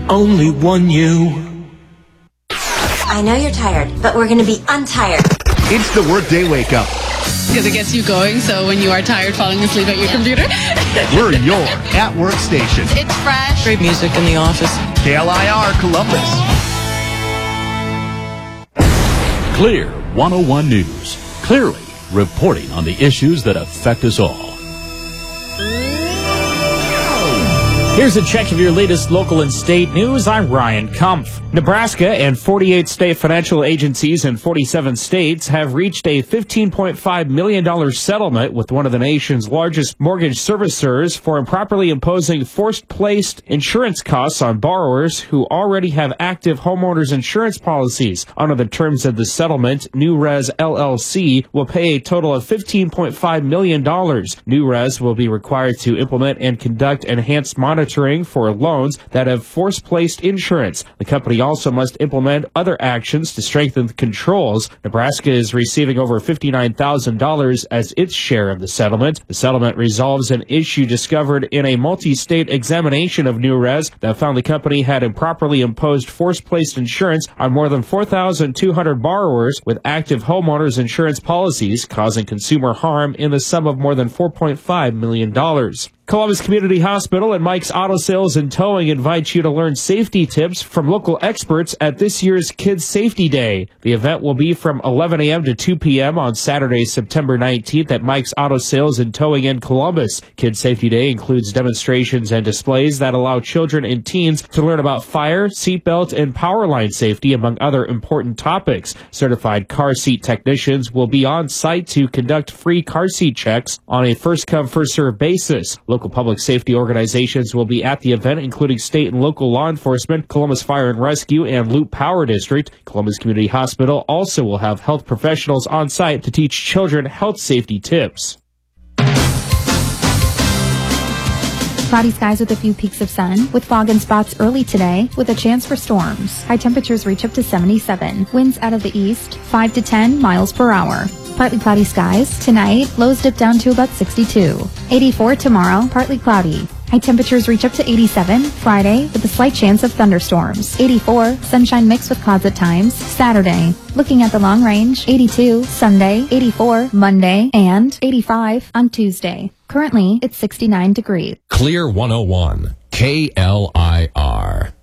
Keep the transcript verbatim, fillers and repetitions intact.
only one you. I know you're tired, but we're going to be untired. It's the Workday Wake Up. Because it gets you going, so when you are tired falling asleep at your computer. We're your at-work station. It's fresh. Great music in the office. K L I R Columbus. Clear one oh one News. Clearly reporting on the issues that affect us all. Here's a check of your latest local and state news. I'm Ryan Kumpf. Nebraska and forty-eight state financial agencies in forty-seven states have reached a fifteen point five million dollars settlement with one of the nation's largest mortgage servicers for improperly imposing forced-placed insurance costs on borrowers who already have active homeowners insurance policies. Under the terms of the settlement, NewRez L L C will pay a total of fifteen point five million dollars. NewRez will be required to implement and conduct enhanced monitoring for loans that have force-placed insurance. The company also must implement other actions to strengthen controls. Nebraska is receiving over fifty-nine thousand dollars as its share of the settlement. The settlement resolves an issue discovered in a multi-state examination of NewRez that found the company had improperly imposed force-placed insurance on more than four thousand two hundred borrowers with active homeowners insurance policies, causing consumer harm in the sum of more than four point five million dollars. Columbus Community Hospital and Mike's Auto Sales and Towing invite you to learn safety tips from local experts at this year's Kids Safety Day. The event will be from eleven a.m. to two p.m. on Saturday, September nineteenth at Mike's Auto Sales and Towing in Columbus. Kids Safety Day includes demonstrations and displays that allow children and teens to learn about fire, seatbelt, and power line safety, among other important topics. Certified car seat technicians will be on site to conduct free car seat checks on a first-come, first-served basis. Local public safety organizations will be at the event, including state and local law enforcement, Columbus Fire and Rescue, and Loop Power District. Columbus Community Hospital also will have health professionals on site to teach children health safety tips. Cloudy skies with a few peaks of sun, with fog and spots early today, with a chance for storms. High temperatures reach up to seventy-seven. Winds out of the east, five to ten miles per hour. Partly cloudy skies. Tonight, lows dip down to about sixty-two. eighty-four tomorrow, partly cloudy. High temperatures reach up to eighty-seven. Friday, with a slight chance of thunderstorms. eighty-four, sunshine mixed with clouds at times. Saturday, looking at the long range, eighty-two. Sunday, eighty-four. Monday, and eighty-five on Tuesday. Currently, it's sixty-nine degrees. Clear one oh one, K L I R.